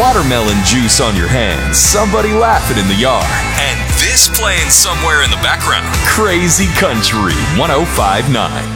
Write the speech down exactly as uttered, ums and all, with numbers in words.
watermelon juice on your hands, somebody laughing in the yard, and this playing somewhere in the background. Crazy Country one oh five point nine.